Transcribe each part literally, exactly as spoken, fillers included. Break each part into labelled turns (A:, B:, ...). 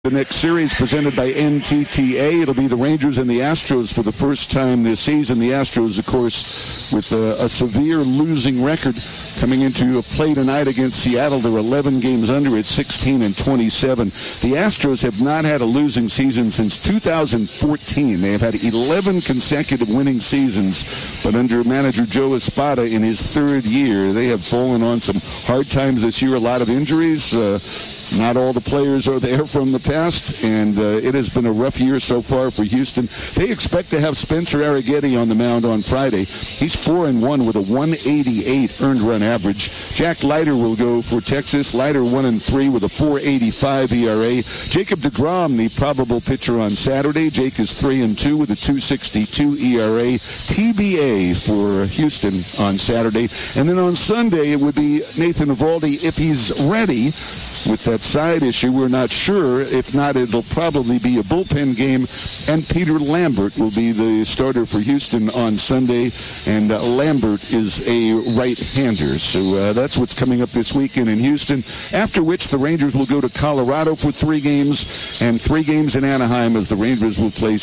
A: The next series presented by N T T A. It'll be the Rangers and the Astros for the first time this season. The Astros, of course, with a, a severe losing record coming into a play tonight against Seattle. They're eleven games under at sixteen and twenty-seven. The Astros have not had a losing season since two thousand fourteen. They have had eleven consecutive winning seasons, but under manager Joe Espada in his third year, they have fallen on some hard times this year. A lot of injuries. Uh, not all the players are there from the past, and uh, it has been a rough year so far for Houston. They expect to have Spencer Arrighetti on the mound on Friday. He's four and one with a one eighty-eight earned run average. Jack Leiter will go for Texas. Leiter one and three with a four eighty-five E R A. Jacob deGrom, the probable pitcher on Saturday. Jake is three and two with a two sixty-two E R A. T B A for Houston on Saturday, and then on Sunday it would be Nathan Eovaldi if he's ready. With that side issue, we're not sure. If not, it'll probably be a bullpen game, and Peter Lambert will be the starter for Houston on Sunday, and uh, Lambert is a right-hander. So uh, that's what's coming up this weekend in Houston, after which the Rangers will go to Colorado for three games, and three games in Anaheim as the Rangers will play,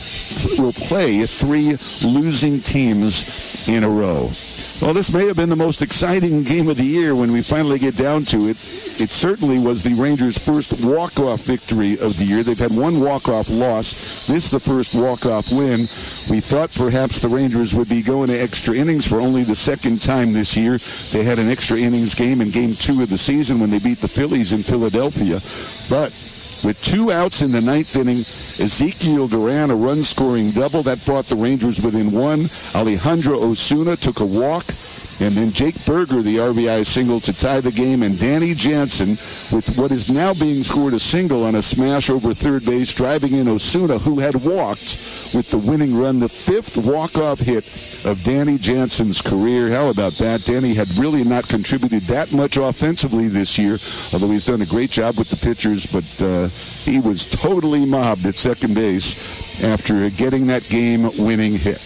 A: will play three losing teams in a row. Well, this may have been the most exciting game of the year when we finally get down to it. It certainly was the Rangers' first walk-off victory of the year. They've had one walk-off loss. This is the first walk-off win. We thought perhaps the Rangers would be going to extra innings for only the second time this year. They had an extra innings game in game two of the season when they beat the Phillies in Philadelphia. But with two outs in the ninth inning, Ezekiel Duran, a run-scoring double, that brought the Rangers within one. Alejandro Osuna took a walk, and then Jake Berger, the R B I single to tie the game, and Danny Jansen, with what is now being scored a single on a smash over third base, driving in Osuna, who had walked with the winning run, the fifth walk-off hit of Danny Jansen's career. How about that? Danny had really not contributed that much offensively this year, although he's done a great job with the pitchers, but uh, he was totally mobbed at second base after getting that game-winning hit.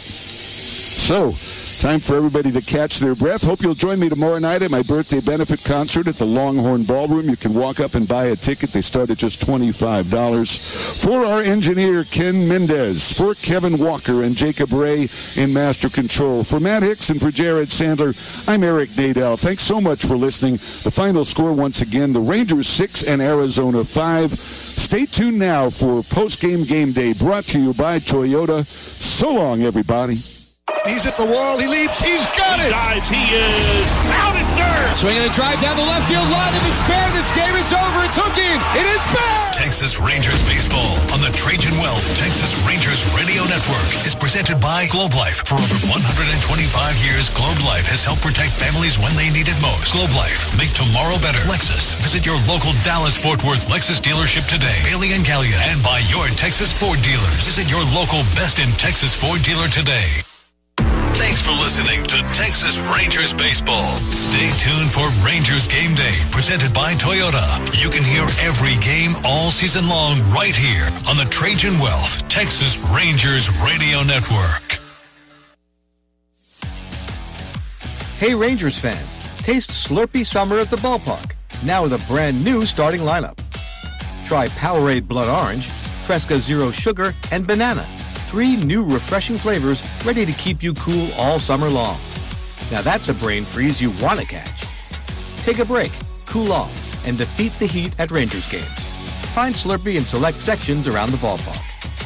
A: So, time for everybody to catch their breath. Hope you'll join me tomorrow night at my birthday benefit concert at the Longhorn Ballroom. You can walk up and buy a ticket. They start at just twenty-five dollars. For our engineer, Ken Mendez, for Kevin Walker and Jacob Ray in Master Control, for Matt Hicks and for Jared Sandler, I'm Eric Nadel. Thanks so much for listening. The final score once again, the Rangers six and Arizona five. Stay tuned now for post-game game day brought to you by Toyota. So long, everybody.
B: He's at the wall. He leaps. He's got it.
C: He dives. He is out at third.
B: Swinging a drive down the left field line. If it's fair, this game is over. It's hooking. It is fair.
D: Texas Rangers baseball on the Trajan Wealth Texas Rangers Radio Network is presented by Globe Life. For over one hundred twenty-five years, Globe Life has helped protect families when they need it most. Globe Life. Make tomorrow better. Lexus. Visit your local Dallas-Fort Worth Lexus dealership today. Bailey and Gallia. And by your Texas Ford dealers. Visit your local Best in Texas Ford dealer today. Thanks for listening to Texas Rangers Baseball. Stay tuned for Rangers Game Day, presented by Toyota. You can hear every game all season long right here on the Trajan Wealth Texas Rangers Radio Network.
E: Hey Rangers fans, taste Slurpee Summer at the ballpark, now with a brand new starting lineup. Try Powerade Blood Orange, Fresca Zero Sugar, and Banana. Three new refreshing flavors ready to keep you cool all summer long. Now that's a brain freeze you want to catch. Take a break, cool off, and defeat the heat at Rangers games. Find Slurpee in select sections around the ballpark.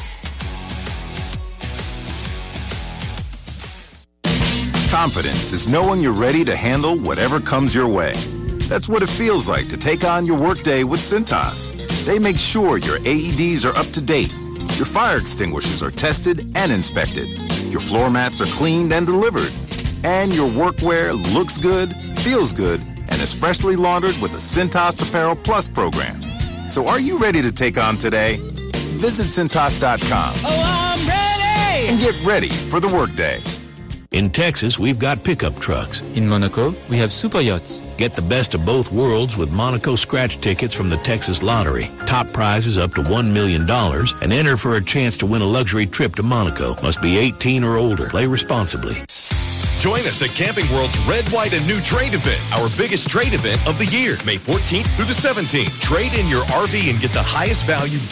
F: Confidence is knowing you're ready to handle whatever comes your way. That's what it feels like to take on your workday with Cintas. They make sure your A E Ds are up to date. Your fire extinguishers are tested and inspected. Your floor mats are cleaned and delivered. And your workwear looks good, feels good, and is freshly laundered with the Cintas Apparel Plus program. So are you ready to take on today? Visit Cintas dot com.
B: Oh, I'm ready!
F: And get ready for the workday.
G: In Texas, we've got pickup trucks.
H: In Monaco, we have super yachts.
G: Get the best of both worlds with Monaco scratch tickets from the Texas Lottery. Top prizes up to one million dollars and enter for a chance to win a luxury trip to Monaco. Must be eighteen or older. Play responsibly.
I: Join us at Camping World's Red, White, and New Trade event, our biggest trade event of the year, May fourteenth through the seventeenth. Trade in your R V and get the highest value